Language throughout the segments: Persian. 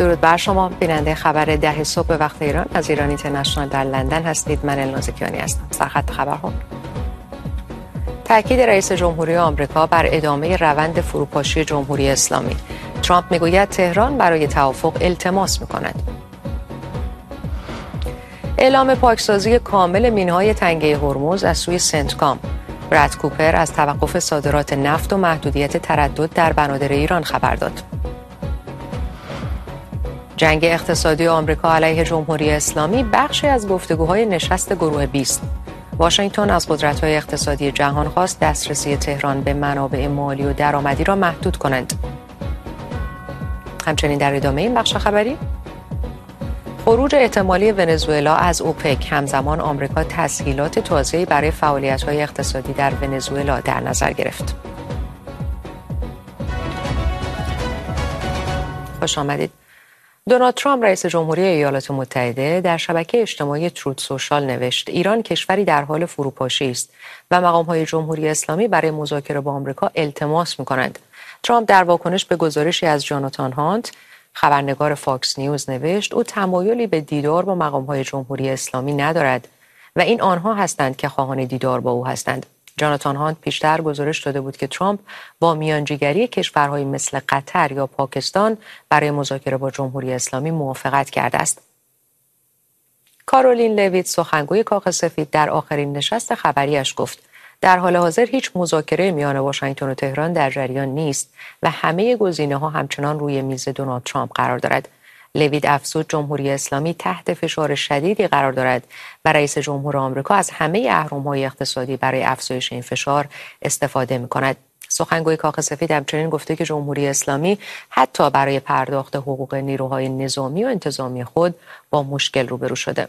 درود بر شما. بیننده خبر 10 صبح به وقت ایران از ایران اینترنشنال در لندن هستید. من النازکیانی هستم. سرخط خبرها: تاکید رئیس جمهوری آمریکا بر ادامه روند فروپاشی جمهوری اسلامی. ترامپ میگوید تهران برای توافق التماس میکند. اعلام پاکسازی کامل مینهای تنگه هرمز از سوی سنتکام. براد کوپر از توقف صادرات نفت و محدودیت تردد در بنادر ایران خبر داد. جنگ اقتصادی آمریکا علیه جمهوری اسلامی بخشی از گفتگوهای نشست گروه 20. واشنگتن از قدرت‌های اقتصادی جهان خواست دسترسی تهران به منابع مالی و درآمدی را محدود کنند. همچنین در ادامه این بخش خبری، خروج احتمالی ونزوئلا از اوپک، همزمان آمریکا تسهیلات تازه‌ای برای فعالیت‌های اقتصادی در ونزوئلا در نظر گرفت. خوش آمدید. دونالد ترامپ رئیس جمهوری ایالات متحده در شبکه اجتماعی تروت سوشال نوشت ایران کشوری در حال فروپاشی است و مقام‌های جمهوری اسلامی برای مذاکره با آمریکا التماس می‌کنند. ترامپ در واکنش به گزارشی از جاناتان هانت، خبرنگار فاکس نیوز، نوشت او تمایلی به دیدار با مقام‌های جمهوری اسلامی ندارد و این آنها هستند که خواهان دیدار با او هستند. جاناتان هانت پیشتر گزارش داده بود که ترامپ با میانجیگری کشورهایی مثل قطر یا پاکستان برای مذاکره با جمهوری اسلامی موافقت کرده است. کارولین لویت، سخنگوی کاخ سفید، در آخرین نشست خبریش گفت در حال حاضر هیچ مذاکره میان واشنگتن و تهران در جریان نیست و همه گزینه‌ها همچنان روی میز دونالد ترامپ قرار دارد. لوید افزود جمهوری اسلامی تحت فشار شدیدی قرار دارد و رئیس جمهور آمریکا از همه اهرم‌های اقتصادی برای افزایش این فشار استفاده می‌کند. سخنگوی کاخ سفید همچنین گفته که جمهوری اسلامی حتی برای پرداخت حقوق نیروهای نظامی و انتظامی خود با مشکل روبرو شده.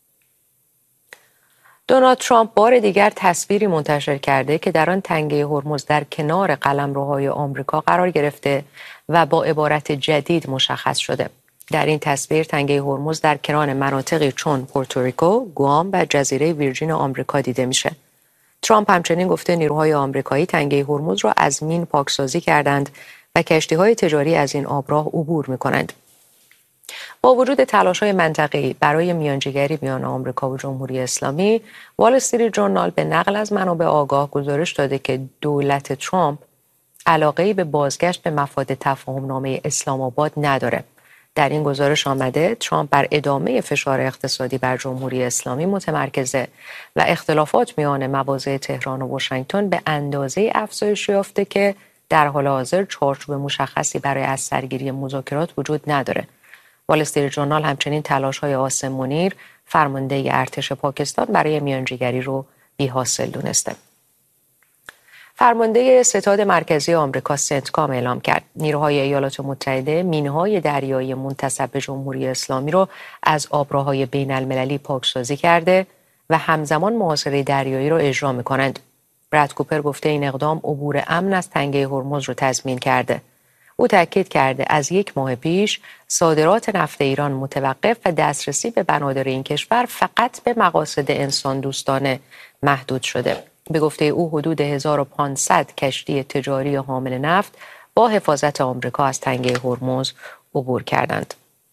دونالد ترامپ بار دیگر تصویری منتشر کرده که در آن تنگه هرمز در کنار قلمروهای آمریکا قرار گرفته و با عبارت جدید مشخص شده. در این تصویر تنگه هرمز در کنار مناطقی چون پورتوریکو، گوام و جزیره ویرجین آمریکا دیده میشه. ترامپ همچنین گفته نیروهای آمریکایی تنگه هرمز را از مین پاکسازی کردند و کشتی‌های تجاری از این آبراه عبور می‌کنند. با وجود تلاش‌های منطقه‌ای برای میانجیگری میان آمریکا و جمهوری اسلامی، وال استریت ژورنال به نقل از منابع آگاه گزارش داده که دولت ترامپ علاقه‌ای به بازگشت به مفاد تفاهم‌نامه اسلام آباد نداره. در این گزارش آمده ترامپ بر ادامه فشار اقتصادی بر جمهوری اسلامی متمرکزه و اختلافات میان مواضع تهران و واشنگتن به اندازه افزایش یافته که در حال حاضر چارچوب مشخصی برای از سرگیری مذاکرات وجود نداره. وال استریت ژورنال همچنین تلاش‌های عاصم منیر، فرمانده ارتش پاکستان، برای میانجیگری رو بی‌حاصل دونسته. فرمانده ستاد مرکزی آمریکا سنتکام اعلام کرد نیروهای ایالات متحده مینهای دریایی منتسب به جمهوری اسلامی را از آبراهای بین المللی پاکسازی کرده و همزمان محاصره دریایی را اجرا می‌کنند. براد کوپر گفته این اقدام عبور امن از تنگه هرمز را تضمین کرده. او تاکید کرده از 1 ماه پیش صادرات نفت ایران متوقف و دسترسی به بنادر این کشور فقط به مقاصد انسان دوستانه محدود شده. به گفته او حدود 1500 کشتی تجاری حامل نفت با حفاظت آمریکا از تنگه هرمز عبور کردند.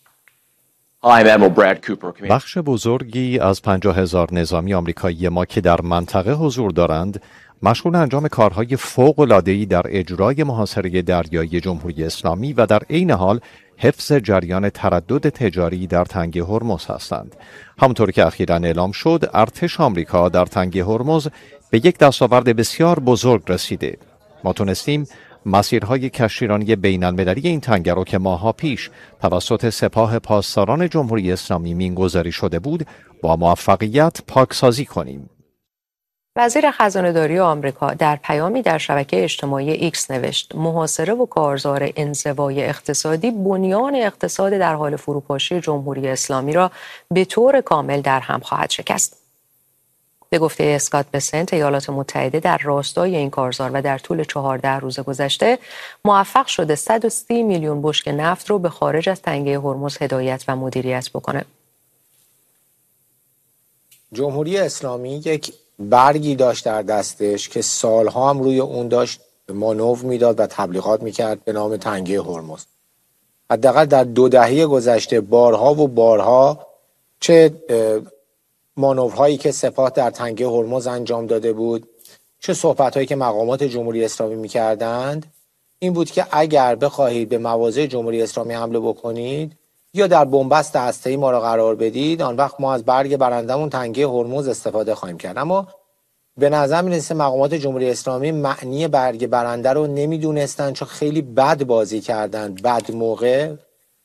بخش بزرگی از 50,000 نظامی آمریکایی ما که در منطقه حضور دارند مشغول انجام کارهای فوق‌العاده‌ای در اجرای محاصره دریایی جمهوری اسلامی و در عین حال حفظ جریان تردد تجاری در تنگه هرمز هستند. همونطور که اخیراً اعلام شد، ارتش آمریکا در تنگه هرمز به یک دستاورد بسیار بزرگ رسیده. ما تونستیم مسیرهای کشتیرانی بین المللی این تنگه رو که ماها پیش توسط سپاه پاسداران جمهوری اسلامی مینگذاری شده بود با موفقیت پاکسازی کنیم. وزیر خزانه‌داری آمریکا در پیامی در شبکه اجتماعی ایکس نوشت محاصره و کارزار انزوای اقتصادی بنیان اقتصاد در حال فروپاشی جمهوری اسلامی را به طور کامل در هم خواهد شکست. به گفته اسکات بسنت، ایالات متحده در راستای این کارزار و در طول 14 روز گذشته موفق شده 130 میلیون بشکه نفت رو به خارج از تنگه هرمز هدایت و مدیریت بکنه. جمهوری اسلامی یک برگی داشت در دستش که سالها هم روی اون داشت مانور میداد و تبلیغات میکرد به نام تنگه هرمز. حداقل در 2 دهه گذشته بارها و بارها چه مانورهایی که سپاه در تنگه هرمز انجام داده بود، چه صحبت‌هایی که مقامات جمهوری اسلامی می‌کردند، این بود که اگر بخواهید به مواضع جمهوری اسلامی حمله بکنید یا در بنبست هسته‌ای ما را قرار بدید، آن وقت ما از برگ برندمون تنگه هرمز استفاده خواهیم کرد. اما به نظر میرسه مقامات جمهوری اسلامی معنی برگ برنده رو نمیدونستن، چون خیلی بد بازی کردن، بد موقع،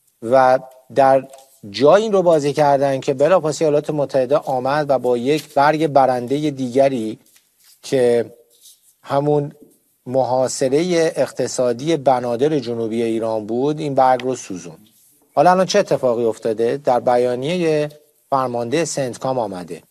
و در جای این رو بازی کردن که بلافاصله ایالات متحده آمد و با یک برگ برنده دیگری که همون محاصره اقتصادی بنادر جنوبی ایران بود، این برگ رو سوزون. حالا الان چه اتفاقی افتاده؟ در بیانیه فرمانده سنتکام آمده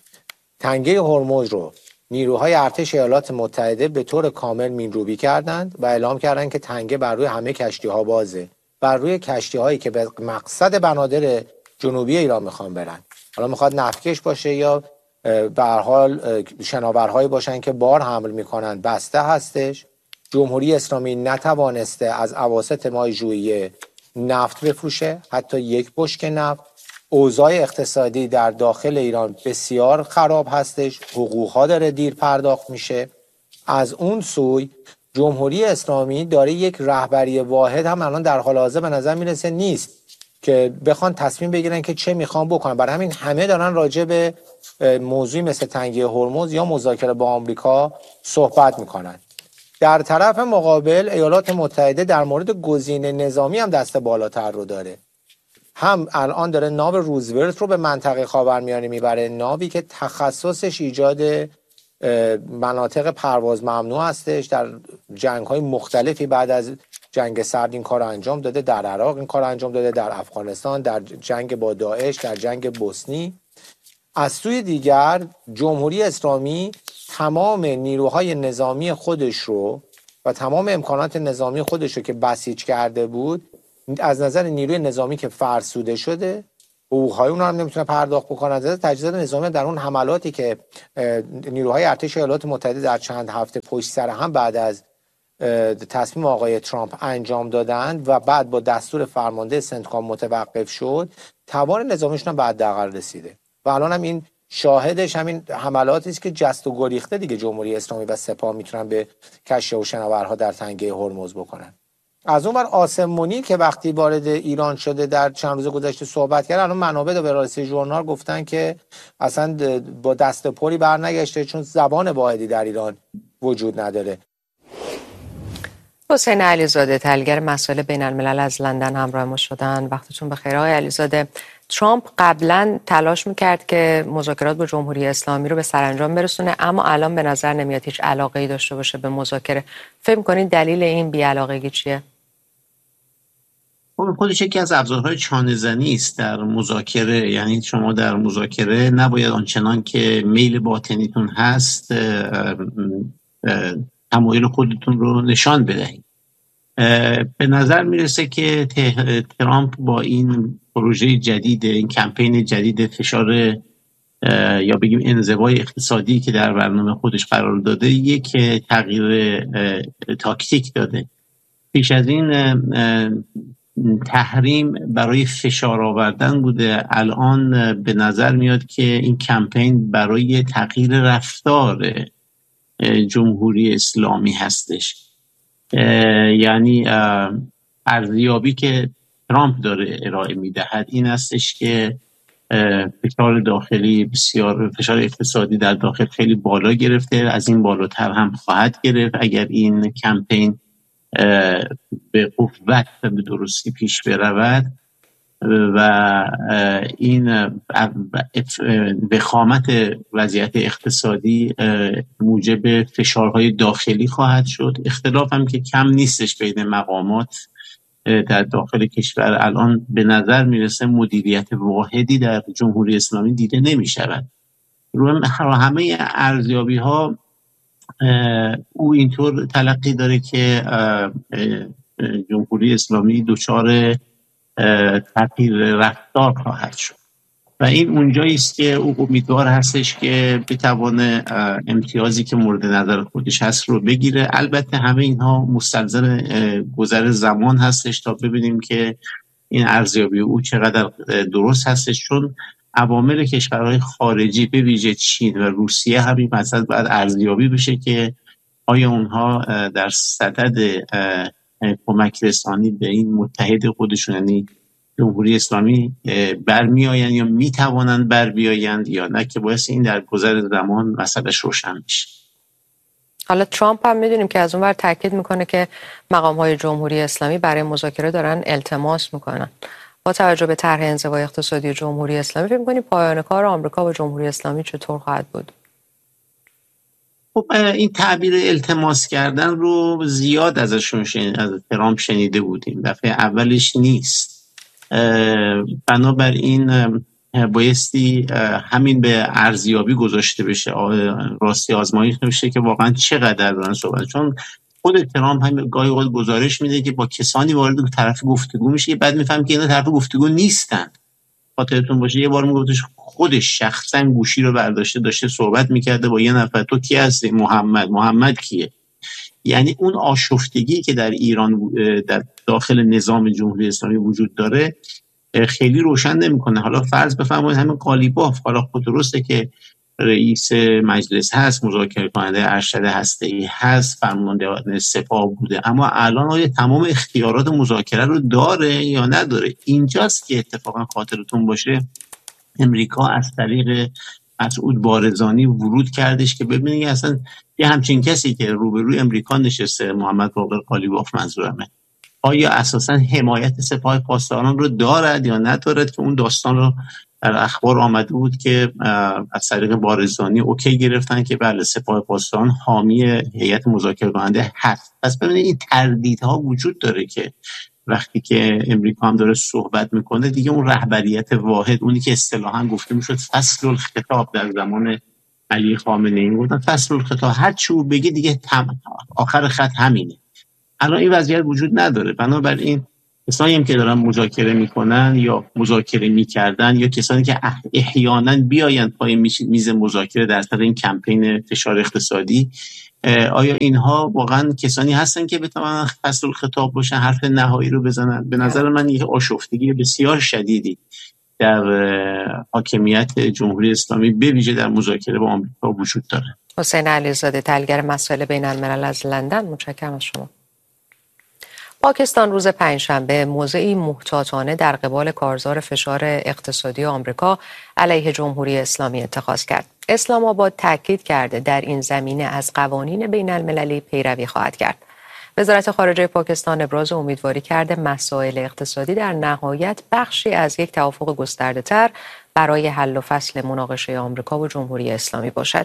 تنگه هرمز رو نیروهای ارتش ایالات متحده به طور کامل مینروبی کردند و اعلام کردند که تنگه بر روی همه کشتی ها بازه، بر روی کشتی هایی که به مقصد بنادر جنوبی ایران میخوان برن. حالا میخواد نفتکش باشه یا به هر حال شناورهایی باشن که بار حمل میکنن، بسته هستش. جمهوری اسلامی نتوانسته از اواسط ماه ژوئیه نفت بفروشه، حتی یک بشکه نفت. اوضاع اقتصادی در داخل ایران بسیار خراب هستش، حقوقها داره دیر پرداخت میشه. از اون سوی جمهوری اسلامی داره یک رهبری واحد هم الان در حال حاضر به نظر میرسه نیست که بخوان تصمیم بگیرن که چه میخوان بکنن. برای همین همه دارن راجع به موضوعی مثل تنگه هرمز یا مذاکره با آمریکا صحبت میکنن. در طرف مقابل ایالات متحده در مورد گزینه نظامی هم دست بالاتر رو داره. هم الان داره ناو روزولت رو به منطقه خاورمیانه میبره، ناوی که تخصصش ایجاد مناطق پرواز ممنوع هستش. در جنگ‌های مختلفی بعد از جنگ سرد این کار انجام داده، در عراق این کار انجام داده، در افغانستان، در جنگ با داعش، در جنگ بوسنی. از سوی دیگر جمهوری اسلامی تمام نیروهای نظامی خودش رو و تمام امکانات نظامی خودش رو که بسیج کرده بود، از نظر نیروی نظامی که فرسوده شده، حقوق‌های اون هم نمیتونه پرداخت بکنه. از نظر تجهیزات نظامی در اون حملاتی که نیروهای ارتش ایالات متحده در چند هفته پشت سر هم بعد از تصمیم آقای ترامپ انجام دادند و بعد با دستور فرمانده سنتکام متوقف شد، توان نظامیشون هم به حداقل رسیده و الان هم این شاهدش همین حملاتی است که جست و گریخته دیگه جمهوری اسلامی و سپاه میتونن به کشتی و شناورها در تنگه هرمز بکنن. از اون بر عاصم منیر که وقتی وارد ایران شده در چند روز گذشته صحبت کرد، الان منابع به رئیس ژورنال گفتن که اصلا با دست پری برنگشته، چون زبان واحدی در ایران وجود نداره. حسین علیزاده، تحلیلگر مسائل بین الملل از لندن همراه ما شدن. وقتتون بخیر آقای علیزاده. ترامپ قبلا تلاش میکرد که مذاکرات با جمهوری اسلامی رو به سرانجام برسونه، اما الان به نظر نمیاد هیچ علاقه‌ای داشته باشه به مذاکره. فکر می‌کنید دلیل این بی‌علاقگی چیه؟ خودش یکی از ابزارهای چانه‌زنی است در مذاکره. یعنی شما در مذاکره نباید آنچنان که میل باطنیتون هست تمایل خودتون رو نشان بدهید. به نظر میرسه که ترامپ با این پروژه جدید، این کمپین جدید فشار یا بگیم انزوای اقتصادی که در برنامه خودش قرار داده، یک تغییر تاکتیک داده. پیش از این تحریم برای فشار آوردن بوده، الان به نظر میاد که این کمپین برای تغییر رفتار جمهوری اسلامی هستش. یعنی ارزیابی که ترامپ داره ارائه میدهد این هستش که فشار داخلی بسیار، فشار اقتصادی در داخل خیلی بالا گرفته، از این بالاتر هم خواهد گرفت اگر این کمپین به قوت و به درستی پیش برود و این وخامت وضعیت اقتصادی موجب فشارهای داخلی خواهد شد. اختلاف هم که کم نیستش بین مقامات در داخل کشور. الان به نظر میرسه مدیریت واحدی در جمهوری اسلامی دیده نمی شود. رو همه ارزیابی ها او اینطور تلقی داره که جمهوری اسلامی دچار تغییر رفتار خواهد شد. و این اونجایی است که او امیدوار هستش که بتوانه امتیازی که مورد نظر خودش هست رو بگیره. البته همه اینها مستلزم گذر زمان هستش تا ببینیم که این ارزیابی او چقدر درست هستش، چون عوامل کشورهای خارجی به ویژه چین و روسیه همین مسئله باید ارزیابی بشه که آیا اونها در صدد کمک رسانی به این متحد خودشون یعنی جمهوری اسلامی برمیآیند یا میتوانند بر بیایند یا نه، که باعث این در گذر زمان مسئلهش روشن میشه. حالا ترامپ هم میدونیم که از اون ور تاکید میکنه که مقام‌های جمهوری اسلامی برای مذاکره دارن التماس میکنن. با توجه به طرح انزوای اقتصادی جمهوری اسلامی فکر می‌کنید پایان کار آمریکا با جمهوری اسلامی چطور خواهد بود؟ خب این تعبیر التماس کردن رو زیاد ازشون از ترامپ شنیده بودیم، دفعه اولش نیست. بنابراین بایستی همین به ارزیابی گذاشته بشه، راستی آزمایش بشه که واقعا چقدر دارن صحبت، چون خود ترامپ هم گاهی اوقات گزارش میده که با کسانی وارد طرف گفتگو میشه بعد میفهم که اینا طرف گفتگو نیستن. خاطرتون باشه یه بار میگفتش خودش شخصا گوشی رو برداشته داشته صحبت میکرده با یه نفر، تو کی هستی؟ محمد کیه؟ یعنی اون آشفتگی که در ایران در داخل نظام جمهوری اسلامی وجود داره خیلی روشن نمیکنه. حالا فرض بفرمایید همین قالیباف، حالا خود درسته که رئیس مجلس هست، مذاکره کننده ارشد هسته‌ای هست، فرمانده سپاه بوده، اما الان آیا تمام اختیارات مذاکره رو داره یا نداره؟ اینجاست که اتفاقا خاطرتون باشه امریکا از طریق مسعود بارزانی ورود کردش که ببینید اصلا یه همچین کسی که روبروی امریکا نشسته، محمد باقر قالیباف منظورمه، آیا اساسا حمایت سپاه پاسداران رو دارد یا ندارد، که اون داستان رو در اخبار آمده بود که از طریق بارزانی اوکی گرفتن که بله سپاه پاسداران حامی هیئت مذاکره کننده هست. پس ببینید این تردیدها وجود داره که وقتی که امریکا هم داره صحبت میکنه دیگه اون رهبریت واحد، اونی که اصطلاحاً گفته میشد فصل الخطاب در زمان علی خامنه‌ای گفتن فصل الخطاب، هر چی او بگه دیگه آخر خط همینه. الان این وضعیت وجود نداره. بنابراین کسانی هم که دارن مذاکره میکنن یا مذاکره میکردن یا کسانی که احیانا بیاین پای میز مذاکره در سر این کمپین فشار اقتصادی، آیا اینها واقعا کسانی هستن که بتونن فصل الخطاب باشن، حرف نهایی رو بزنن؟ به نظر من یه آشفتگی بسیار شدیدی در حاکمیت جمهوری اسلامی به ویژه در مذاکره با آمریکا وجود داره. حسین علیزاده، تحلیلگر مسائل بین الملل از لندن، متشکرم از شما. پاکستان روز پنجشنبه موضعی محتاطانه در قبال کارزار فشار اقتصادی آمریکا علیه جمهوری اسلامی اتخاذ کرد. اسلام آباد تاکید کرده در این زمینه از قوانین بین المللی پیروی خواهد کرد. وزارت خارجه پاکستان ابراز امیدواری کرده مسائل اقتصادی در نهایت بخشی از یک توافق گسترده‌تر برای حل و فصل مناقشه آمریکا و جمهوری اسلامی باشد.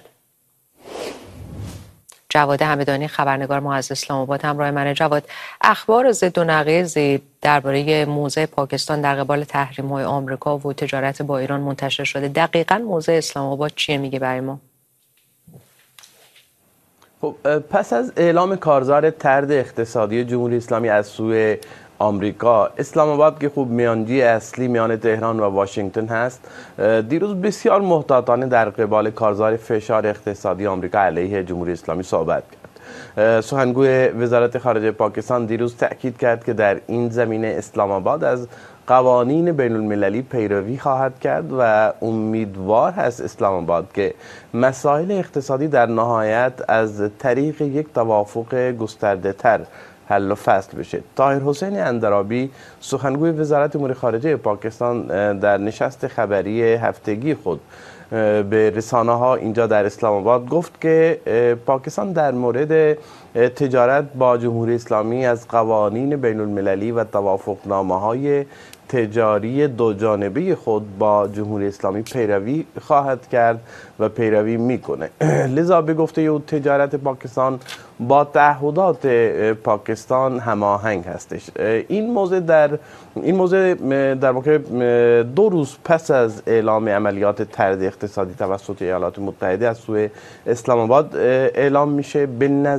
جواد همدانی، خبرنگار ما از اسلام آباد همراه من. جواد، اخبار ضد و نقیضی درباره موضع پاکستان در قبال تحریم‌های آمریکا و تجارت با ایران منتشر شده. دقیقاً موضع اسلام آباد چیه میگه برای ما؟ خب پس از اعلام کارزار طرد اقتصادی جمهوری اسلامی از سوی آمریکا، اسلام آباد که خوب میانجی اصلی میان تهران و واشنگتن هست، دیروز بسیار محتاطانه در قبال کارزار فشار اقتصادی آمریکا علیه جمهوری اسلامی صحبت کرد. سخنگوی وزارت خارجه پاکستان دیروز تأکید کرد که در این زمینه اسلام آباد از قوانین بین المللی پیروی خواهد کرد و امیدوار هست اسلام آباد که مسائل اقتصادی در نهایت از طریق یک توافق گسترده تر حل و فصل بشه. طاهر حسین اندرابی، سخنگوی وزارت امور خارجه پاکستان، در نشست خبری هفتگی خود به رسانه ها اینجا در اسلام آباد گفت که پاکستان در مورد تجارت با جمهوری اسلامی از قوانین بین المللی و توافقنامه های تجاری دو جانبه خود با جمهوری اسلامی پیروی خواهد کرد و پیروی میکنه. لذا به گفته او تجارت پاکستان با تعهدات پاکستان هماهنگ هستش. این موضوع در واقع 2 روز پس از اعلام عملیات طرد اقتصادی توسط ایالات متحده از سوی اسلام آباد اعلام میشه. به نظر میرسه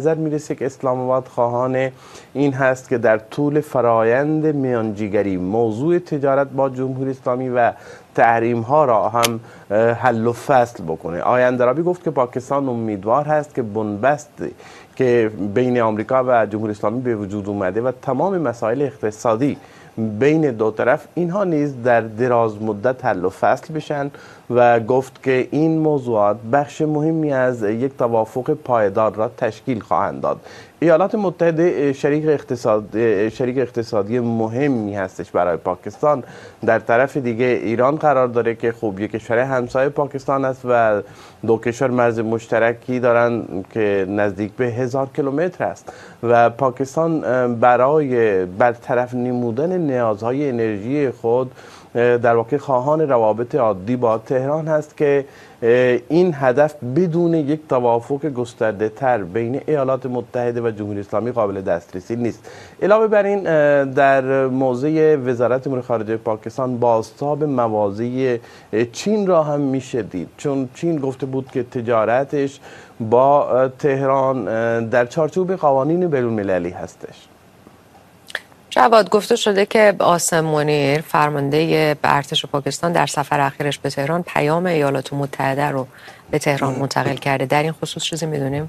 مثل که اسلام آباد خواهان این هست که در طول فرایند میانجیگری موضوع تجارت با جمهوری اسلامی و تحریم ها را هم حل و فصل بکنه. آقای اندرابی گفت که پاکستان امیدوار هست که بنبست که بین آمریکا و جمهوری اسلامی به وجود اومده و تمام مسائل اقتصادی بین دو طرف اینها نیز در دراز مدت حل و فصل بشن و گفت که این موضوعات بخش مهمی از یک توافق پایدار را تشکیل خواهند داد. ایالات متحده شریک اقتصادی مهمی هستش برای پاکستان. در طرف دیگه ایران قرار داره که خب یک کشور همسایه پاکستان است و دو کشور مرز مشترکی دارن که نزدیک به 1000 کیلومتر است و پاکستان برای برطرف نمودن نیازهای انرژی خود در واقع خواهان روابط عادی با تهران هست که این هدف بدون یک توافق گسترده تر بین ایالات متحده و جمهوری اسلامی قابل دسترسی نیست. علاوه بر این در موضع وزارت امور خارجه پاکستان بازتاب موازی چین را هم میشه دید، چون چین گفته بود که تجارتش با تهران در چارچوب قوانین بین‌المللی هستش. جواد، گفته شده که عاصم منیر فرمانده ارتش پاکستان در سفر اخیرش به تهران پیام ایالات متحده رو به تهران منتقل کرده. در این خصوص چیزی میدونیم؟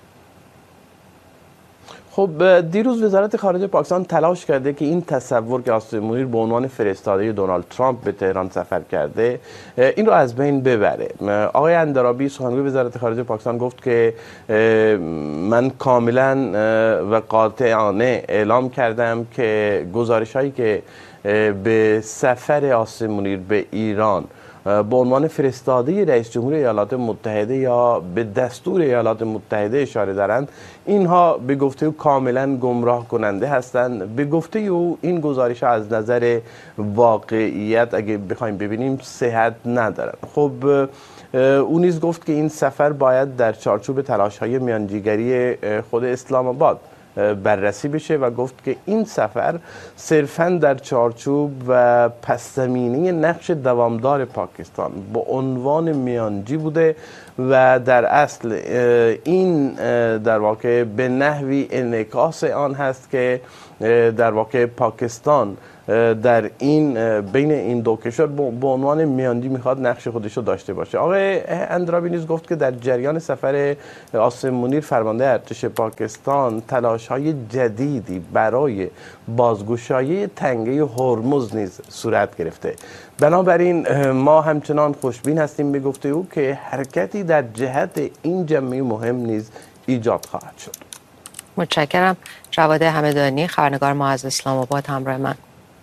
خب دیروز وزارت خارجه پاکستان تلاش کرده که این تصور که عاصم منیر به عنوان فرستاده دونالد ترامپ به تهران سفر کرده این رو از بین ببره. آقای اندرابی سخنگوی وزارت خارجه پاکستان گفت که من کاملا و قاطعانه اعلام کردم که گزارش هایی که به سفر عاصم منیر به ایران به عنوان فرستاده رئیس جمهور ایالات متحده یا به دستور ایالات متحده اشاره دارند، اینها به گفته او کاملا گمراه کننده هستند. به گفته او این گزارش ها از نظر واقعیت اگه بخوایم ببینیم صحت ندارند. خب او نیز گفت که این سفر باید در چارچوب تلاش های میانجیگری خود اسلام آباد بررسی بشه و گفت که این سفر صرفاً در چارچوب و پس زمینه نقش دوامدار پاکستان با عنوان میانجی بوده و در اصل این در واقع به نحوی انعکاس آن هست که در واقع پاکستان در این بین این دو کشور به عنوان میانجی میخواد نقش خودش رو داشته باشه. آقای اندرابی نیز گفت که در جریان سفر عاصم منیر فرمانده ارتش پاکستان تلاش‌های جدیدی برای بازگشایی تنگه هرمز نیز صورت گرفته. بنابراین ما همچنان خوشبین هستیم به گفته او که حرکتی در جهت این جمعی مهم نیز ایجاد خواهد شد. متشکرم. جواد همدانی، خبرنگار ما از اسلام آباد، همراه من.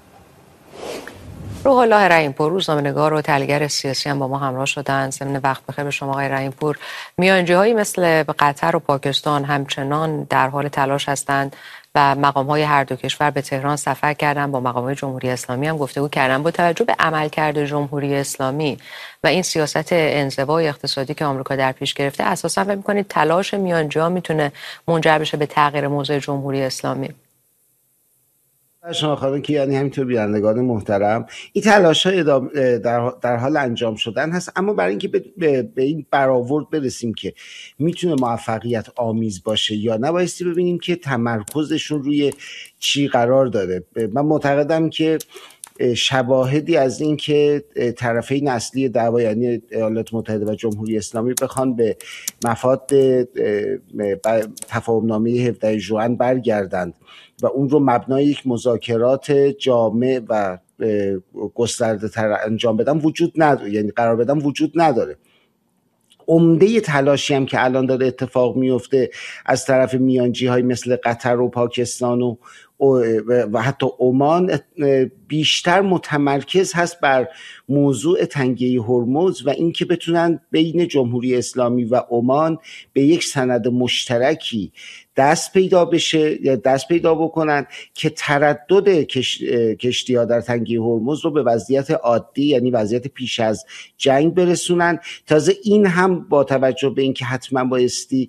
روح الله رحیم‌پور، روزنامه‌نگار و تحلیلگر سیاسی هم با ما همراه شدند. ضمن وقت بخیر به شما آقای رحیم‌پور. میانجی‌هایی مثل قطر و پاکستان همچنان در حال تلاش هستند و مقام‌های هر دو کشور به تهران سفر کردن، با مقام‌های جمهوری اسلامی هم گفتگو کردن. با توجه به عملکرد جمهوری اسلامی و این سیاست انزوای اقتصادی که آمریکا در پیش گرفته، اساساً فکر می‌کنید تلاش میانجی‌ها میتونه منجر بشه به تغییر موضع جمهوری اسلامی؟ شما خانم کیانی، همینطور بینندگان محترم، این تلاش‌های در حال انجام شدن هست، اما برای اینکه به این برآورد برسیم که میتونه موفقیت آمیز باشه یا نه، بایستی ببینیم که تمرکزشون روی چی قرار داره. من معتقدم که شواهدی از این که طرفین اصلی دعوا یعنی ایالات متحده و جمهوری اسلامی بخوان به مفاد تفاهم‌نامه 17 ژوئن برگردند و اون رو مبنای یک مذاکرات جامع و گسترده تر انجام بدن وجود نداره، یعنی قرار بدن وجود نداره. عمده تلاشی هم که الان داره اتفاق میفته از طرف میانجی های مثل قطر و پاکستان و حتی عمان بیشتر متمرکز هست بر موضوع تنگه هرمز و اینکه بتونن بین جمهوری اسلامی و عمان به یک سند مشترکی دست پیدا بکنن که تردد کشتی‌ها در تنگه هرمز رو به وضعیت عادی، یعنی وضعیت پیش از جنگ برسونن. تازه این هم با توجه به اینکه حتما بایستی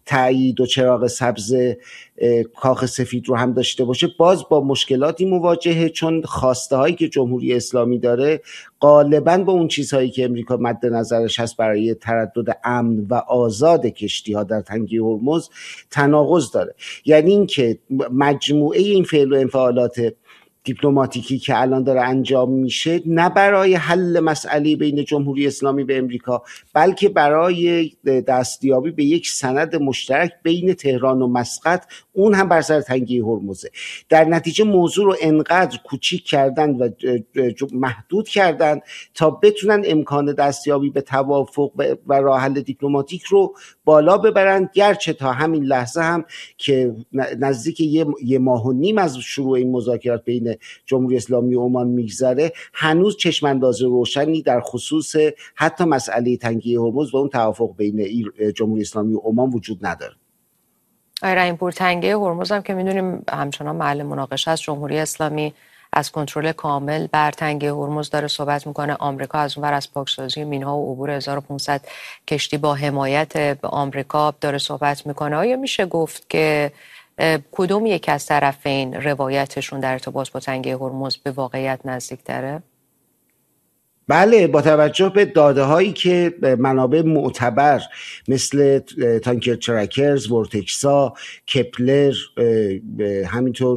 تایید و چراغ سبز کاخ سفید رو هم داشته باشه، باز با مشکلاتی مواجهه، چون خواسته هایی که جمهوری اسلامی داره غالباً با اون چیزهایی که امریکا مد نظرش هست برای تردد امن و آزاد کشتی ها در تنگه هرمز تناقض داره. یعنی اینکه مجموعه این فعل و انفعالات دیپلماتیکی که الان داره انجام میشه نه برای حل مسئله بین جمهوری اسلامی و امریکا، بلکه برای دستیابی به یک سند مشترک بین تهران و مسقط، اون هم بر سر تنگه هرمزه. در نتیجه موضوع رو انقدر کوچیک کردن و محدود کردن تا بتونن امکان دستیابی به توافق و راه حل دیپلماتیک رو بالا ببرن، گرچه تا همین لحظه هم که نزدیک یه ماه و نیم از شروع این مذاکرات بین جمهوری اسلامی و عمان میگذره، هنوز چشمانداز روشنی در خصوص حتی مسئله تنگه هرمز و اون توافق بین جمهوری اسلامی و عمان وجود نداره. آقای رحیم‌پور، تنگه هرمز هم که میدونیم همچنان محل مناقشه است. جمهوری اسلامی از کنترل کامل بر تنگه هرمز داره صحبت میکنه. آمریکا از اونور از پاکسازی مینها و عبور 1500 کشتی با حمایت آمریکا داره صحبت میکنه. آیا میشه گفت که کدوم یک از طرفین روایتشون در ارتباط با تنگه هرمز به واقعیت نزدیک‌تره؟ بله، با توجه به داده هایی که منابع معتبر مثل تانکر ترکرز، ورتکسا، کپلر، همینطور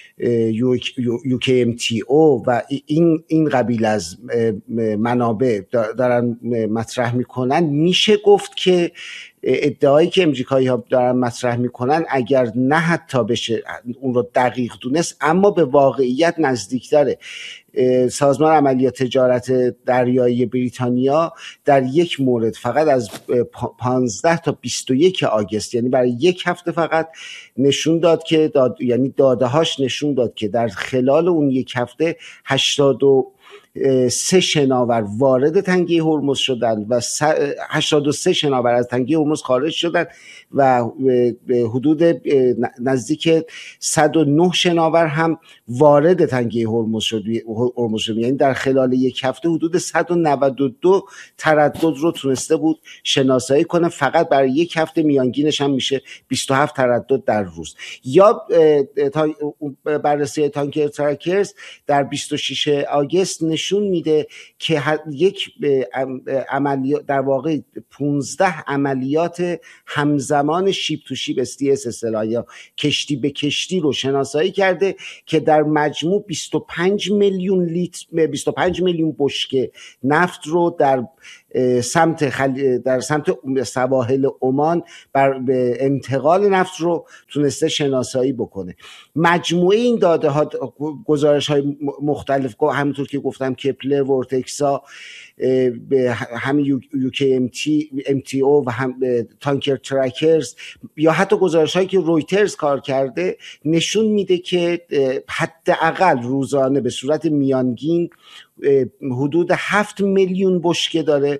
UKMTO و این قبیل از منابع دارن مطرح میکنن، میشه گفت که ادعایی که امریکایی ها دارن مطرح میکنن اگر نه حتی بشه اون رو دقیق دونست، اما به واقعیت نزدیکتره. سازمان عملیات تجارت دریایی بریتانیا در یک مورد فقط از 15 تا 21 آگوست، یعنی برای یک هفته فقط، نشون داد که یعنی داده هاش نشون داد که در خلال اون یک هفته 83 شناور وارد تنگه هرمز شدند و 83 شناور از تنگه هرمز خارج شدند و حدود نزدیک 109 شناور هم وارد تنگه هرمز شد. یعنی در خلال یک هفته حدود 192 تردد رو تونسته بود شناسایی کنه. فقط برای یک هفته میانگینش هم میشه 27 تردد در روز. یا بررسی تانکر ترکرز در 26 آگوست نشون میده که یک عملیات، در واقع 15 عملیات همزمان شیپ تو شیپ STS اصطلاحاً یا کشتی به کشتی رو شناسایی کرده که در مجموع 25 میلیون بشکه نفت رو در سمت سواحل عمان به انتقال نفت رو تونسته شناسایی بکنه. مجموعه این داده ها، گزارش های مختلف، همونطور که گفتم کپلر، ورتکسا، همین UKMTO و هم تانکر ترکرز، یا حتی گزارش هایی که رویترز کار کرده، نشون میده که حداقل روزانه به صورت میانگین حدود 7 میلیون بشکه داره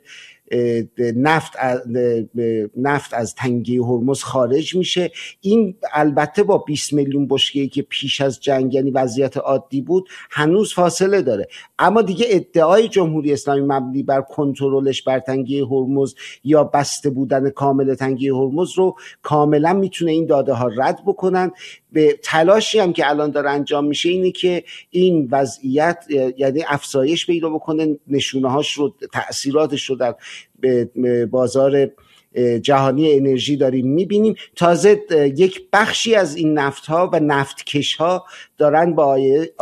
نفت از تنگه هرمز خارج میشه. این البته با 20 میلیون بشکه‌ای که پیش از جنگ یعنی وضعیت عادی بود هنوز فاصله داره. اما دیگه ادعای جمهوری اسلامی مبنی بر کنترلش بر تنگه هرمز یا بسته بودن کامل تنگه هرمز رو کاملا میتونه این داده ها رد بکنن. به تلاشی هم که الان داره انجام میشه اینه که این وضعیت یعنی افزایش پیدا بکنه، نشونه هاش رو، تأثیراتش رو در بازار جهانی انرژی داریم میبینیم. تازه یک بخشی از این نفت ها و نفتکش ها دارن با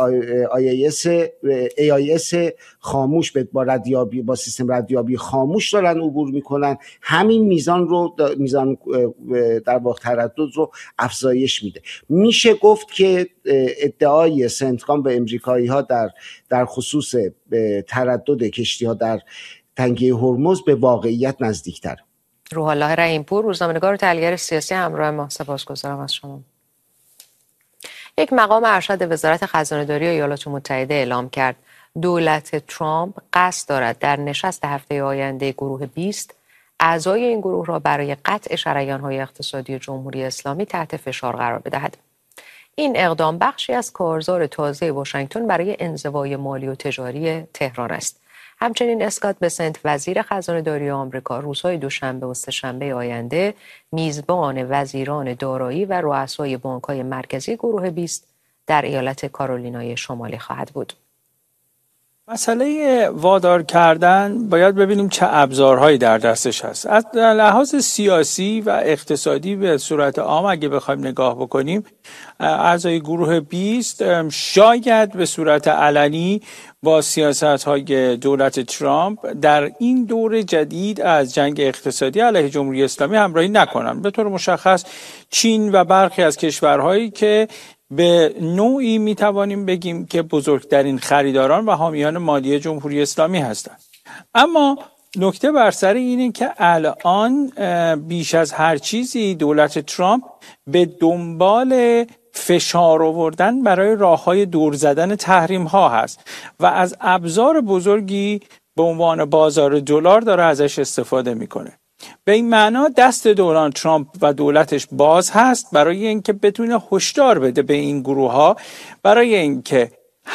AIS خاموش با سیستم ردیابی خاموش دارن عبور میکنن. همین میزان در واقع تردد رو افزایش میده. میشه گفت که ادعای سنتکام و امریکایی ها در خصوص تردد کشتی ها در تنگه هرمز به واقعیت نزدیکتر. روح الله رحیم‌پور، روزنامه‌نگار و تحلیلگر سیاسی، همراه ما. سپاسگزارم از شما. یک مقام ارشد وزارت خزانه‌داری ایالات متحده اعلام کرد دولت ترامپ قصد دارد در نشست هفته آینده گروه 20 اعضای این گروه را برای قطع شریان‌های اقتصادی جمهوری اسلامی تحت فشار قرار بدهد. این اقدام بخشی از کارزار تازه واشنگتن برای انزوای مالی و تجاری تهران است. همچنین اسکات بسنت وزیر خزانه‌داری آمریکا روزهای دوشنبه و سه‌شنبه آینده میزبان وزیران دارایی و رؤسای بانک‌های مرکزی گروه 20 در ایالت کارولینای شمالی خواهد بود. مسئله وادار کردن باید ببینیم چه ابزارهایی در دستش هست. از لحاظ سیاسی و اقتصادی به صورت عام اگه بخوایم نگاه بکنیم، اعضای گروه 20 شاید به صورت علنی با سیاست‌های دولت ترامپ در این دور جدید از جنگ اقتصادی علیه جمهوری اسلامی همراهی نکنند. به طور مشخص چین و برخی از کشورهایی که به نوعی میتوانیم بگیم که بزرگترین خریداران و حامیان مالی جمهوری اسلامی هستند. اما نکته بر سر اینه که الان بیش از هر چیزی دولت ترامپ به دنبال فشار آوردن برای راههای دور زدن تحریم ها هست و از ابزار بزرگی به عنوان بازار دلار داره ازش استفاده میکنه. به این معنا دست دوران ترامپ و دولتش باز هست برای اینکه بتونه هشدار بده به این گروه ها، برای اینکه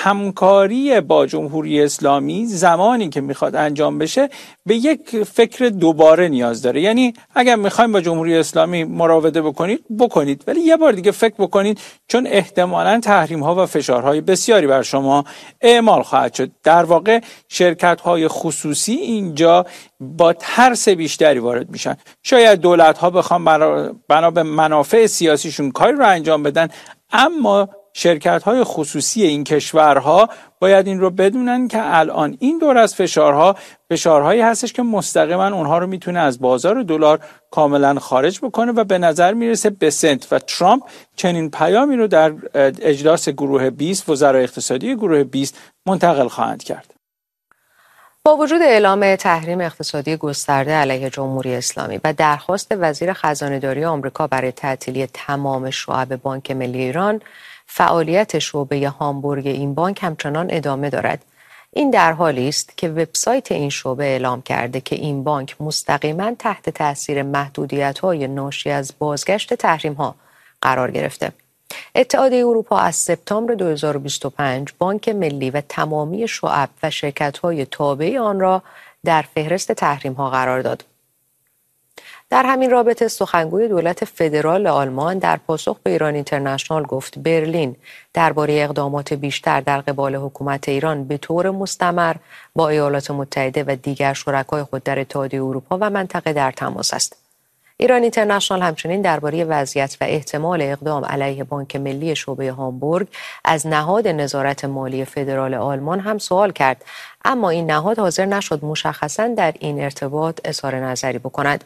همکاری با جمهوری اسلامی زمانی که میخواد انجام بشه به یک فکر دوباره نیاز داره. یعنی اگر میخوایم با جمهوری اسلامی مراوده بکنید، ولی یه بار دیگه فکر بکنید، چون احتمالاً تحریم ها و فشارهای بسیاری بر شما اعمال خواهد شد. در واقع شرکت های خصوصی اینجا با ترس بیشتری وارد میشن. شاید دولت ها بخوان بنا به منافع سیاسیشون کاری رو انجام بدن، اما شرکت‌های خصوصی این کشورها باید این رو بدونن که الان این دور از فشارهایی هستش که مستقیما اونها رو میتونه از بازار دلار کاملا خارج بکنه و به نظر میرسه بسنت و ترامپ چنین پیامی رو در اجلاس گروه 20 وزرای اقتصادی گروه 20 منتقل خواهند کرد. با وجود اعلام تحریم اقتصادی گسترده علیه جمهوری اسلامی و درخواست وزیر خزانه‌داری آمریکا برای تعطیلی تمام شعب بانک ملی ایران، فعالیت شعبه هامبورگ این بانک همچنان ادامه دارد. این در حالی است که وبسایت این شعبه اعلام کرده که این بانک مستقیما تحت تاثیر محدودیت‌های ناشی از بازگشت تحریم‌ها قرار گرفته. اتحادیه اروپا از سپتامبر 2025 بانک ملی و تمامی شعب و شرکت‌های تابع آن را در فهرست تحریم‌ها قرار داد. در همین رابطه سخنگوی دولت فدرال آلمان در پاسخ به ایران اینترنشنال گفت برلین درباره اقدامات بیشتر در قبال حکومت ایران به طور مستمر با ایالات متحده و دیگر شرکای خود در اتحادیه اروپا و منطقه در تماس است. ایران اینترنشنال همچنین درباره وضعیت و احتمال اقدام علیه بانک ملی شعبه هامبورگ از نهاد نظارت مالی فدرال آلمان هم سوال کرد، اما این نهاد حاضر نشد مشخصاً در این ارتباط اظهار نظری بکند.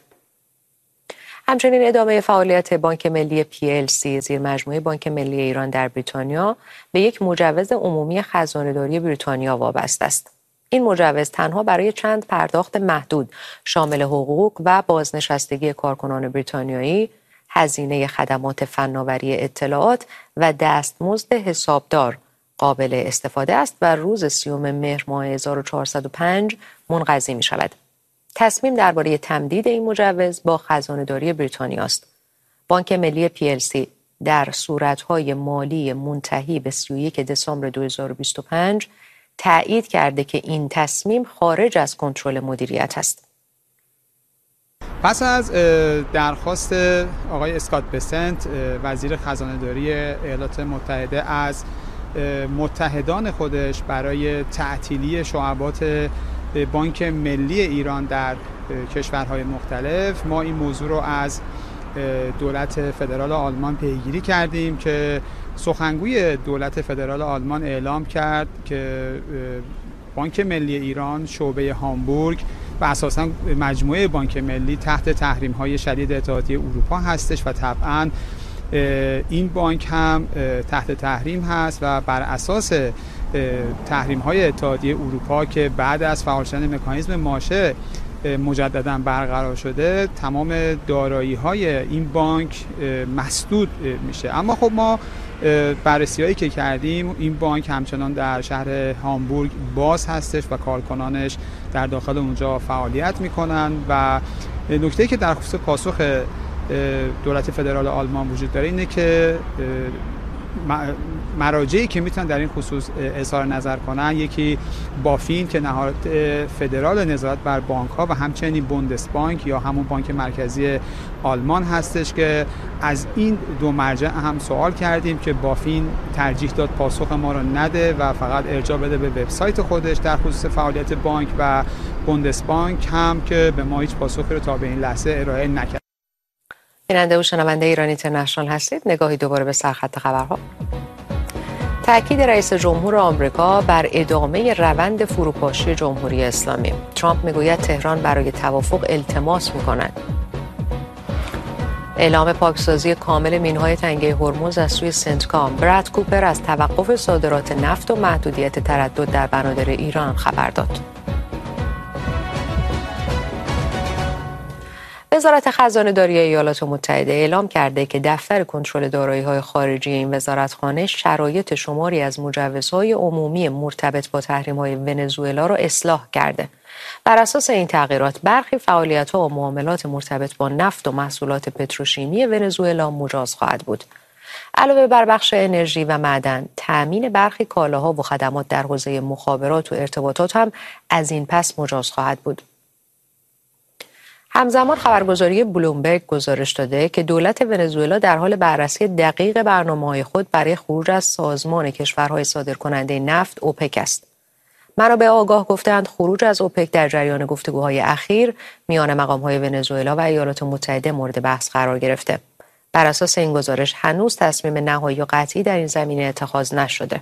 همچنین ادامه فعالیت بانک ملی PLC زیر مجموعه بانک ملی ایران در بریتانیا به یک مجوز عمومی خزانه‌داری بریتانیا وابسته است. این مجوز تنها برای چند پرداخت محدود شامل حقوق و بازنشستگی کارکنان بریتانیایی، هزینه خدمات فناوری اطلاعات و دستمزد حسابدار قابل استفاده است و روز 30 مهر ماه 1405 منقضی می شود. تصمیم درباره تمدید این مجوز با خزانه‌داری بریتانیا است. بانک ملی PLC در صورت‌های مالی منتهی به 31 دسامبر 2025 تأیید کرده که این تصمیم خارج از کنترل مدیریت است. پس از درخواست آقای اسکات بسنت وزیر خزانه‌داری ایالات متحده از متحدان خودش برای تعطیلی شعبات بانک ملی ایران در کشورهای مختلف، ما این موضوع رو از دولت فدرال آلمان پیگیری کردیم که سخنگوی دولت فدرال آلمان اعلام کرد که بانک ملی ایران شعبه هامبورگ و اساساً مجموعه بانک ملی تحت تحریم‌های شدید اتحادیه اروپا هستش و طبعاً این بانک هم تحت تحریم هست و بر اساس تحریم‌های اتحادیه اروپا که بعد از فعال شدن مکانیزم ماشه مجددا برقرار شده، تمام دارایی‌های این بانک مسدود میشه. اما خب ما بررسی‌هایی که کردیم، این بانک همچنان در شهر هامبورگ باز هستش و کارکنانش در داخل اونجا فعالیت میکنن و نکته‌ای که در خصوص پاسخ دولت فدرال آلمان وجود داره اینه که مراجعی که میتونن در این خصوص اظهار نظر کنن، یکی بافین که نهاد فدرال نظارت بر بانک ها و همچنین بوندسبانک یا همون بانک مرکزی آلمان هستش که از این دو مرجع هم سوال کردیم که بافین ترجیح داد پاسخ ما رو نده و فقط ارجاع بده به وبسایت خودش در خصوص فعالیت بانک و بوندسبانک هم که به ما هیچ پاسخی رو تا به این لحظه ارائه نکرد. بیننده و شنونده ایران اینترنشنال هستید. نگاهی دوباره به سرخط خبرها. تأکید رئیس جمهور آمریکا بر ادامه روند فروپاشی جمهوری اسلامی. ترامپ میگوید تهران برای توافق التماس می‌کند. اعلام پاکسازی کامل مین‌های تنگه هرمز از سوی سنتکام. براد کوپر از توقف صادرات نفت و محدودیت تردد در بنادر ایران خبر داد. وزارت خزانه‌داری ایالات متحده اعلام کرده که دفتر کنترل دارایی‌های خارجی این وزارتخانه شرایط شماری از مجوزهای عمومی مرتبط با تحریم‌های ونزوئلا را اصلاح کرده. بر اساس این تغییرات برخی فعالیت‌ها و معاملات مرتبط با نفت و محصولات پتروشیمی ونزوئلا مجاز خواهد بود. علاوه بر بخش انرژی و معدن، تأمین برخی کالاها و خدمات در حوزه مخابرات و ارتباطات هم از این پس مجاز خواهد بود. همزمان خبرگزاری بلومبرگ گزارش داده که دولت ونزوئلا در حال بررسی دقیق برنامه‌های خود برای خروج از سازمان کشورهای صادرکننده نفت اوپک است. منابع آگاه گفتند خروج از اوپک در جریان گفتگوهای اخیر میان مقام‌های ونزوئلا و ایالات متحده مورد بحث قرار گرفته. بر اساس این گزارش هنوز تصمیم نهایی و قطعی در این زمینه اتخاذ نشده.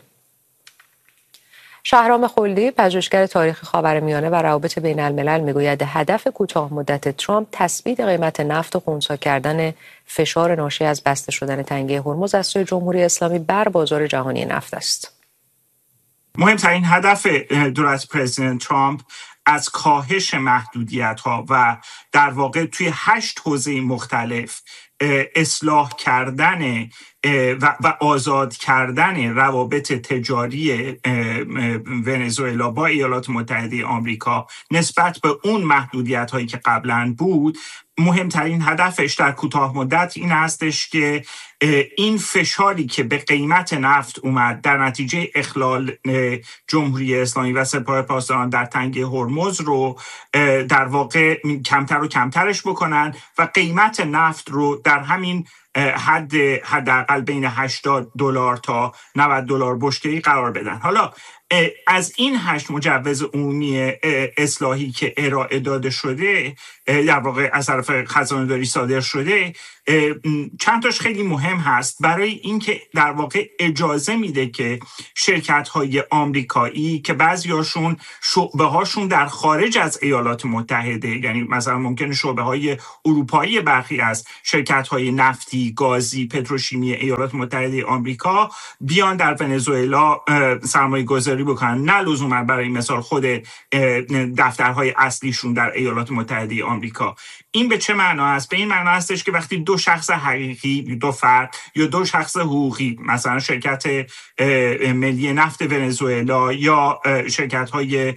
شهرام خلدی، پژوهشگر تاریخ خاورمیانه و روابط بین الملل میگوید هدف کوتاه مدت ترامپ تثبیت قیمت نفت و خنثی کردن فشار ناشی از بسته شدن تنگه هرمز از سوی جمهوری اسلامی بر بازار جهانی نفت است. مهمترین هدف دولت پرزیدنت ترامپ از کاهش محدودیت‌ها و در واقع توی 8 حوزه مختلف اصلاح کردن و آزاد کردن روابط تجاری ونزوئلا با ایالات متحده آمریکا نسبت به اون محدودیت‌هایی که قبلاً بود، مهمترین هدفش در کوتاه مدت این هستش که این فشاری که به قیمت نفت اومد در نتیجه اخلال جمهوری اسلامی و سپاه پاسداران در تنگه هرمز رو در واقع کمتر و کمترش بکنن و قیمت نفت رو در همین حداقل بین $80 تا $90 بشکه‌ای قرار بدن. حالا از این 8 مجوز عمومی اصلاحی که ارائه داده شده، در واقع از طرف خزانه‌داری صادر شده، چند تاش خیلی مهم هست برای اینکه در واقع اجازه میده که شرکت‌های آمریکایی که بعضیاشون شعبه‌هاشون در خارج از ایالات متحده، یعنی مثلا ممکنه شعبه‌های اروپایی برخی از شرکت‌های نفتی، گازی، پتروشیمی ایالات متحده آمریکا بیان در ونزوئلا سرمایه‌گذاری بکنن، نه لزوما برای مثال خود دفترهای اصلیشون در ایالات متحده آمریکا. این به چه معنا است؟ به این معنا هستش که وقتی دو شخص حقیقی، دو فرد یا دو شخص حقوقی، مثلا شرکت ملی نفت ونزوئلا یا شرکت‌های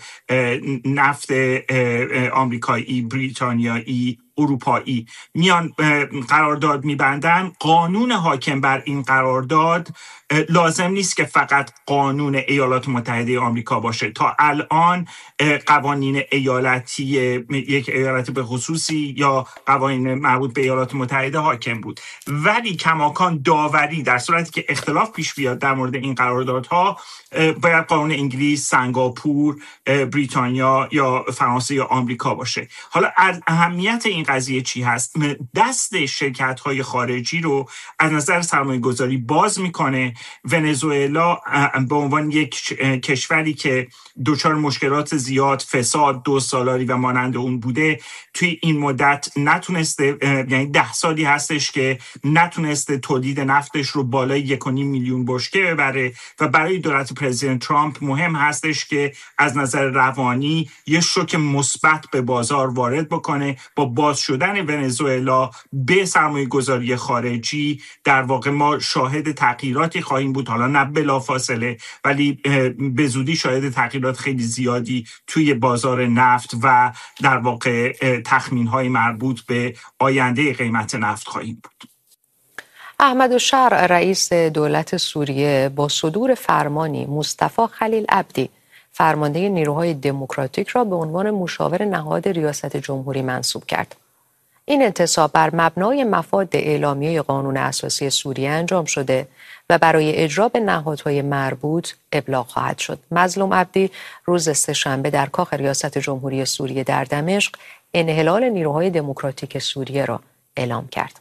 نفت آمریکایی، بریتانیایی، اروپایی میان قرارداد میبندن، قانون حاکم بر این قرارداد لازم نیست که فقط قانون ایالات متحده آمریکا باشه. تا الان قوانین ایالتی یک ایالت به خصوصی یا قوانین مربوط به ایالات متحده حاکم بود، ولی کماکان داوری در صورتی که اختلاف پیش بیاد در مورد این قراردادها باید قانون انگلیس، سنگاپور، بریتانیا یا فرانسه یا آمریکا باشه. حالا اهمیت این قضیه چی هست؟ دست شرکت‌های خارجی رو از نظر سرمایه‌گذاری باز میکنه. ونزوئلا به عنوان یک کشوری که دچار مشکلات زیاد، فساد، دزدسالاری و مانند اون بوده، توی این مدت نتونسته، یعنی 10 سالی هستش که نتونسته تولید نفتش رو بالای 1.5 میلیون بشکه ببره و برای دولت پرزیدنت ترامپ مهم هستش که از نظر روانی یه شوک مثبت به بازار وارد بکنه. با باز شدن ونزوئلا به سرمایه گذاری خارجی در واقع ما شاهد تغییراتی خواهیم بود، حالا نه بلافاصله ولی به زودی شاهد تغییرات خیلی زیادی توی بازار نفت و در واقع تخمین‌های مربوط به آینده قیمت نفت خواهیم بود. احمدالشرع رئیس دولت سوریه با صدور فرمانی مصطفی خلیل عبدی فرمانده نیروهای دموکراتیک را به عنوان مشاور نهاد ریاست جمهوری منصوب کرد. این انتصاب بر مبنای مفاد اعلامیه قانون اساسی سوریه انجام شده و برای اجرا به نهادهای مربوط ابلاغ خواهد شد. مظلوم عبدی روز سه‌شنبه در کاخ ریاست جمهوری سوریه در دمشق انحلال نیروهای دموکراتیک سوریه را اعلام کرد.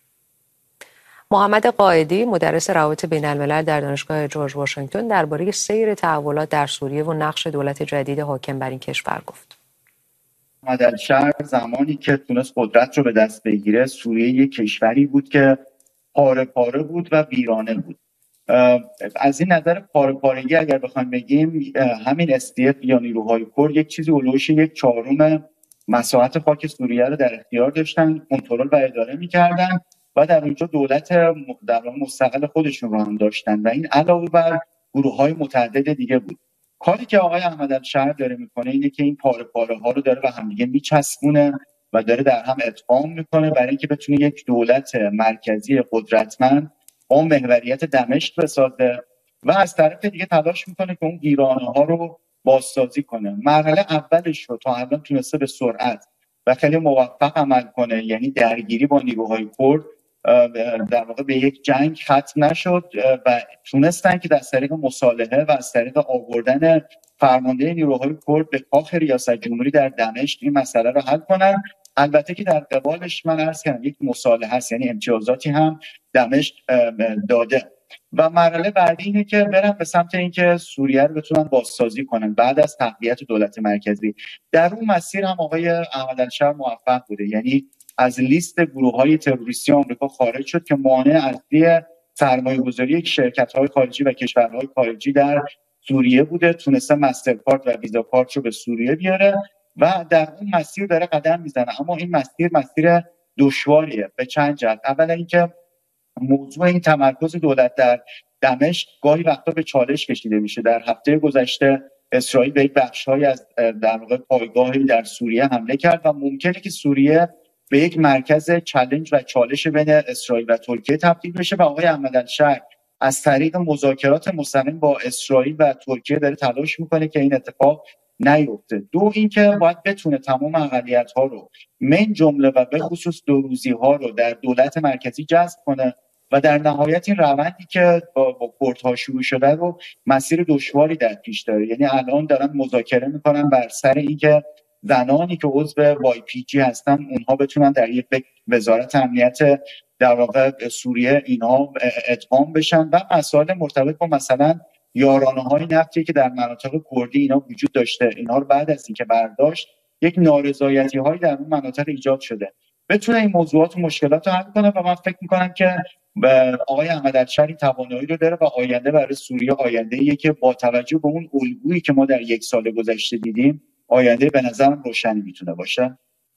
محمد قائدی مدرس روابط بین الملل در دانشگاه جورج واشنگتن درباره سیر تحولات در سوریه و نقش دولت جدید حاکم بر این کشور گفت. احمدالشرع زمانی که تونست قدرت رو به دست بگیره، سوریه یک کشوری بود که پاره پاره بود و ویرانه بود. از این نظر پاره پارگی اگر بخوایم بگیم، همین SDF یا نیروهای کرد یک چیزی اولوش 1/4 مساحت خاک سوریه رو در اختیار داشتن، کنترل و اداره می‌کردن و در اونجا دولت در مستقل خودشون رو هم داشتن و این علاوه بر گروه‌های متعدد دیگه بود. کاری که آقای احمدالشرع داره میکنه اینه که این پاره پاره ها رو داره به هم دیگه میچسبونه و داره در هم ادغام میکنه برای اینکه بتونه یک دولت مرکزی قدرتمند با محوریت دمشق بسازه و از طرف دیگه تلاش میکنه که اون ویرانه ها رو بازسازی کنه. مرحله اولش رو تا الان تونسته به سرعت و خیلی موفق عمل کنه، یعنی درگیری با نیروهای کرد در واقع به یک جنگ ختم نشد و تونستن که از طریق مصالحه و از طریق آوردن فرمانده نیروهای کرد به کاخ ریاست جمهوری در دمشق این مسئله رو حل کنن. البته که در قبالش من عرض کردم یک مصالحه است، یعنی امتیازاتی هم دمشق داده و مرحله بعدی اینه که برن به سمت اینکه سوریه رو بتونن بازسازی کنن بعد از تقویت دولت مرکزی. در اون مسیر هم آقای احمدالشرع موفق بوده، یعنی از لیست گروه‌های تروریستی آمریکا خارج شد که مانع اصلی سرمایه‌گذاری شرکت‌های خارجی و کشورهای خارجی در سوریه بوده. تونسته مسترکارد و ویزا کارت رو به سوریه بیاره و در اون مسیر داره قدم میزنه، اما این مسیر دشواریه به چند جهت. اولا اینکه موضوع این تمرکز دولت در دمشق گاهی وقتا به چالش کشیده میشه. در هفته گذشته اسرائیل به یک بخش‌هایی از در واقع پایگاهی در سوریه حمله کرد و ممکنه که سوریه به یک مرکز چالش و چالش بین اسرائیل و ترکیه تبدیل بشه و آقای احمدالشرع از طریق مذاکرات مستقیم با اسرائیل و ترکیه داره تلاش میکنه که این اتفاق نیفته. دو اینکه باید بتونه تمام اقلیت‌ها رو من جمله و به خصوص دوروزی‌ها رو در دولت مرکزی جذب کنه و در نهایت این روندی که با کردها شروع شده رو مسیر دشواری در پیش داره. یعنی الان دارن مذاکره میکنن بر سر اینکه زنانی که عضو YPG هستن اونها بتونن در یک وزارت امنیت در واقع سوریه اینها ادغام بشن و مسائل مرتبط با مثلا یارانه‌های نفتی که در مناطق کردی اینا وجود داشته، اینها رو بعد از اینکه برداشت یک نارضایتی‌هایی در اون مناطق ایجاد شده بتونه این موضوعات و مشکلات رو حل کنه و من فکر می‌کنم که آقای احمدالشرع توانایی رو داره و آینده برای سوریه آینده‌ایه که با توجه به اون الگویی که ما در یک سال گذشته دیدیم آینده به نظرم روشنی میتونه باشه.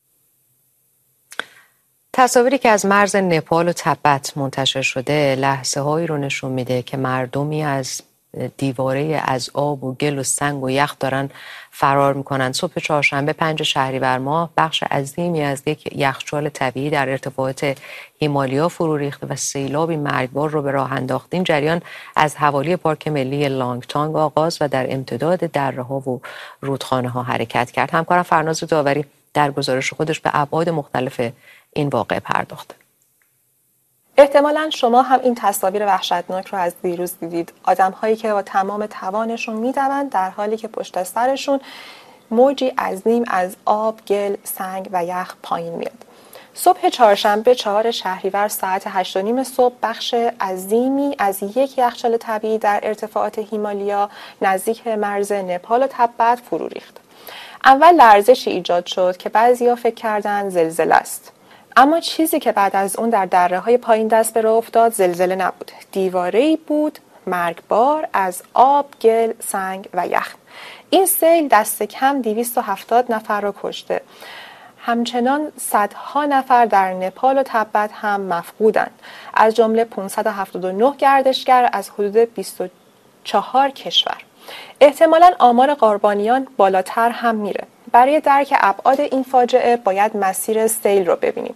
تصاویری که از مرز نپال و تبت منتشر شده لحظه‌هایی رو نشون میده که مردمی از دیواره از آب و گل و سنگ و یخ دارن فرار میکنن. صبح چهارشنبه 5 شهریور ماه بخش عظیمی از یک یخچال طبیعی در ارتفاعات هیمالیا فرو ریخته و سیلابی مرگبار رو به راه انداخت. این جریان از حوالی پارک ملی لانگتانگ آغاز و در امتداد دره‌ها و رودخانه‌ها حرکت کرد. همکارم فرناز داوری در گزارش خودش به ابعاد مختلف این واقعه پرداخته. احتمالاً شما هم این تصاویر وحشتناک رو از دیروز دیدید. آدم‌هایی که با تمام توانشون می‌دوند در حالی که پشت سرشون موجی عظیم از آب، گل، سنگ و یخ پایین میاد. صبح چهارشنبه 4 شهریور ساعت 8:30 صبح بخش عظیمی از یک یخچال طبیعی در ارتفاعات هیمالیا نزدیک مرز نپال و تبت فرو ریخت. اول لرزشی ایجاد شد که بعضیا فکر کردند زلزله است. اما چیزی که بعد از اون در دره‌های پایین دست به راه افتاد زلزله نبود. دیواره‌ای بود مرگبار از آب، گل، سنگ و یخ. این سیل دست کم 270 نفر را کشته. همچنان صدها نفر در نپال و تبت هم مفقودند. از جمله 579 گردشگر از حدود 24 کشور. احتمالاً آمار قربانیان بالاتر هم میره. برای درک ابعاد این فاجعه باید مسیر سیل رو ببینیم.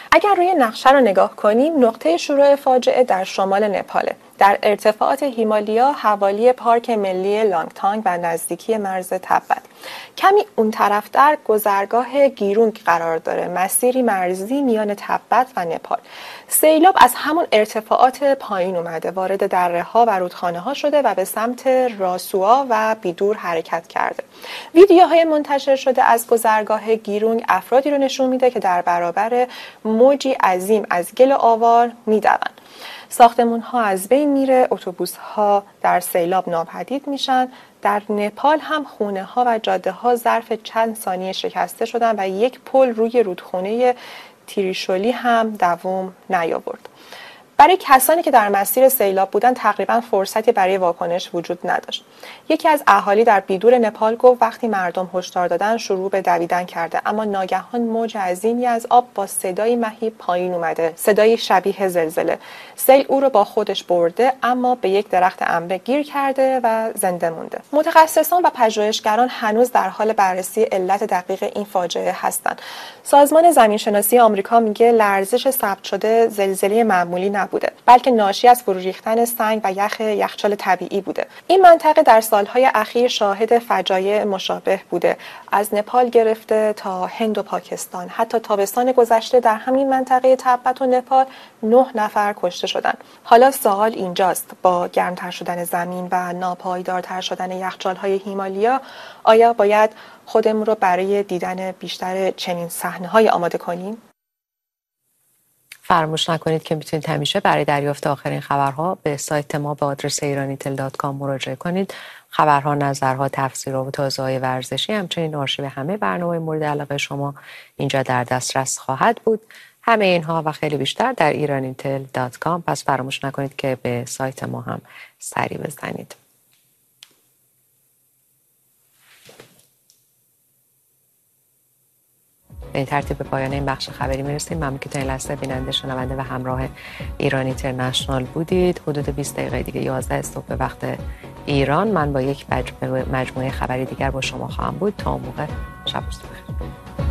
اگر روی نقشه رو نگاه کنیم، نقطه شروع فاجعه در شمال نپاله، در ارتفاعات هیمالیا حوالی پارک ملی لانگتانگ و نزدیکی مرز تبت. کمی اون طرفتر گذرگاه گیرونگ قرار داره، مسیری مرزی میان تبت و نپال. سیلاب از همون ارتفاعات پایین اومده، وارد دره‌ها و رودخانه‌ها شده و به سمت راسوآ و بیدور حرکت کرده. ویدیوهای منتشر شده از گذرگاه گیرونگ افرادی رو نشون میده که در برابر موجی عظیم از گل آوار میدوند. ساختمان‌ها از بین میره، اتوبوس‌ها در سیلاب ناپدید میشن. در نپال هم خونه‌ها و جاده‌ها ظرف چند ثانیه شکسته شدن و یک پل روی رودخونه تریشولی هم دوام نیاورد. برای کسانی که در مسیر سیلاب بودن تقریبا فرصتی برای واکنش وجود نداشت. یکی از اهالی در بیدور نپال گفت وقتی مردم هشدار دادن شروع به دویدن کرده، اما ناگهان موج عظیمی از آب با صدای مهیب پایین اومده، صدای شبیه زلزله. سیل او رو با خودش برده، اما به یک درخت انبه گیر کرده و زنده مونده. متخصصان و پژوهشگران هنوز در حال بررسی علت دقیق این فاجعه هستند. سازمان زمینشناسی آمریکا میگه لرزش ثبت شده زلزله معمولی بوده، بلکه ناشی از فرو ریختن سنگ و یخچال طبیعی بوده. این منطقه در سالهای اخیر شاهد فجایع مشابه بوده، از نپال گرفته تا هند و پاکستان. حتی تابستان گذشته در همین منطقه تبت و نپال 9 نفر کشته شدند. حالا سوال اینجاست، با گرمتر شدن زمین و ناپایدارتر شدن یخچال‌های هیمالیا، آیا باید خودمون رو برای دیدن بیشتر چنین صحنه‌های آماده کنیم؟ فراموش نکنید که میتونید همیشه برای دریافت آخرین خبرها به سایت ما به آدرس iranitel.com مراجعه کنید. خبرها، نظرها، تفسیرها و توضیحات ورزشی، همچنین آرشیو همه برنامه‌های مورد علاقه شما اینجا در دسترس خواهد بود. همه اینها و خیلی بیشتر در iranitel.com. پس فراموش نکنید که به سایت ما هم سری بزنید. به این ترتیب به پایان این بخش خبری میرسیم. ممنون که تا این لحظه بیننده، شنونده و همراه ایران اینترنشنال بودید. حدود 20 دقیقه دیگه 11 صبح به وقت ایران من با یک مجموعه خبری دیگر با شما خواهم بود. تا اون موقع شب و روز بخیر.